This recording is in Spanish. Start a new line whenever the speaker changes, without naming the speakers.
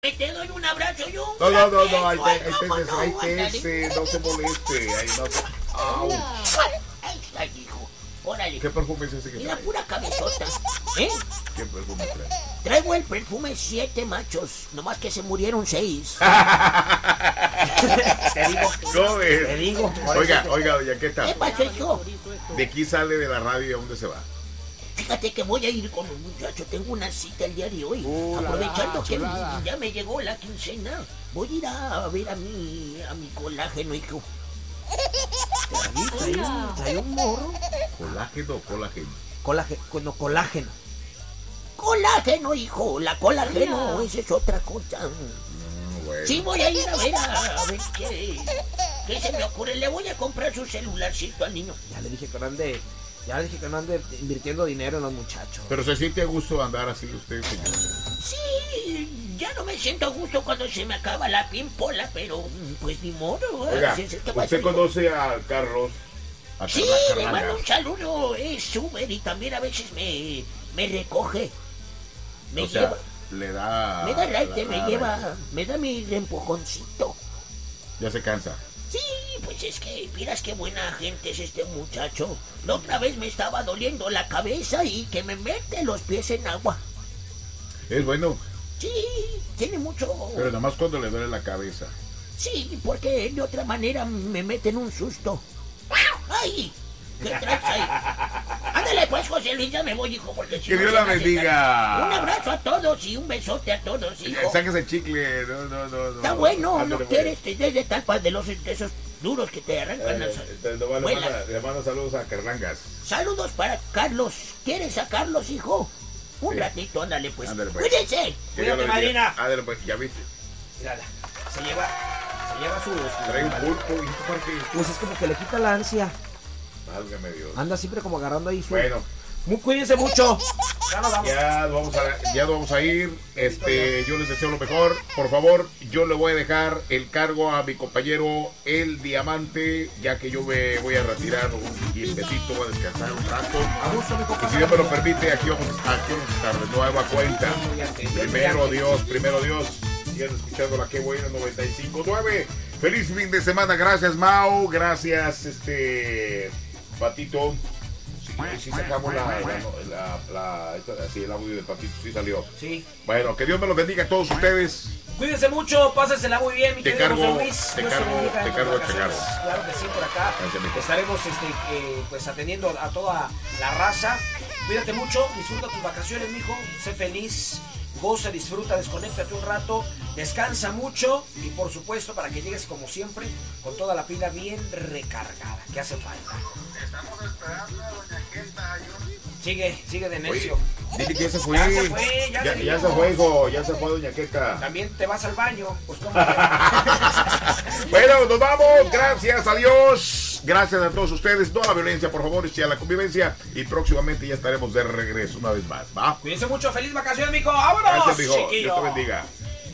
Te doy un abrazo y un
No, ahí no se moleste. Ahí no. Au.
Ay, hijo. Órale.
¿Qué perfume es ese que
Mira,
trae?
pura cabezota. ¿Eh?
¿Qué perfume trae?
Traigo el perfume 7 machos, nomás que se murieron 6.
Te digo.
¿Cómo es?
Te digo.
Oiga, doña Queta.
¿Qué pasó, hijo?
De aquí sale de la radio y ¿a dónde se va?
Fíjate que voy a ir con un muchacho, tengo una cita el día de hoy. Aprovechando que ya me llegó la quincena, voy a ir a ver a mi colágeno, hijo.
Trae un morro.
¿Colágeno o colágeno?
Colágeno.
Colágeno, hijo, la colágeno, esa es otra cosa.
Bueno.
Sí, voy a ir a ver qué se me ocurre. Le voy a comprar su celularcito al niño.
Ya le dije que no ande invirtiendo dinero en los muchachos.
Pero se siente a gusto andar así usted, señor.
Sí, ya no me siento a gusto cuando se me acaba la pimpola, pero pues ni modo.
Oiga, ¿usted conoce a Carlos?
Sí, le mando un saludo, es Uber y también a veces me recoge. Me lleva.
Le da...
Me da raite, me lleva, me da mi empujoncito.
Ya se cansa.
Sí, pues es que, miras qué buena gente es este muchacho. La otra vez me estaba doliendo la cabeza y que me mete los pies en agua.
Es bueno,
Sí, tiene mucho...
pero nada más cuando le duele la cabeza.
Sí, porque de otra manera me meten un susto. ¡Ay! ¿Qué traes ahí? Ándale pues, José Luis, ya me voy, hijo, porque si
Que
no
Dios
se
la
me hace
bendiga.
tarde. Un abrazo a todos y un besote a todos, hijo.
Sáquese el chicle, no.
Está bueno,
Ándale,
no
pues.
quieres, desde talpas de esos duros que te arrancan las muelas.
Le mando saludos a Carlangas.
Saludos para Carlos. ¿Quieres a Carlos, hijo? Un
Sí.
ratito, ándale pues.
Ándale, pues.
Cuídense.
Que Dios la
Cuídate,
bendiga.
madrina.
Ándale, pues, ya viste.
Mírala. Se lleva su
Trae un pulpo y esto para qué.
Pues es como que le quita la ansia.
Válgame Dios.
Anda siempre como agarrando ahí su...
Bueno,
Cuídense mucho. Ya nos vamos.
ya nos vamos a ir. Yo les deseo lo mejor. Por favor, yo le voy a dejar el cargo a mi compañero El Diamante, ya que yo me voy a retirar un tiempecito, voy a descansar un rato. Y si Dios me lo permite, aquí vamos a estar de nueva cuenta. Primero Dios. Sigan escuchando la Que Buena 95.9. Feliz fin de semana. Gracias, Mau. Gracias, Patito. Sí sacamos el audio del Patito, sí salió.
Sí.
Bueno, que Dios me los bendiga a todos ustedes.
Cuídense mucho, pásensela muy bien, mi
Te
querido
cargo-
José Luis.
te
Dios
cargo-
bendiga
te
en
cargo
tus
a checar.
vacaciones. Claro que sí, por acá
Gracias, mijo.
estaremos pues atendiendo a toda la raza. Cuídate mucho, disfruta tus vacaciones, mijo. Sé feliz, goza, disfruta, desconéctate un rato, descansa mucho y por supuesto para que llegues como siempre con toda la pila bien recargada, que hace falta.
Estamos esperando a doña Queta,
Sigue de necio.
Oye, dile que ya se fue.
Ya se fue, ya le
ya
digo.
se fue, hijo. Ya se fue, doña Queta.
También te vas al baño, pues cómo.
Bueno, nos vamos. Gracias, adiós. Gracias a todos ustedes. No a la violencia, por favor, y a la convivencia. Y próximamente ya estaremos de regreso una vez más, ¿va?
Cuídense mucho, feliz vacaciones, mijo. ¡Vámonos!
Gracias, mijo. Dios
chiquillo!
te bendiga.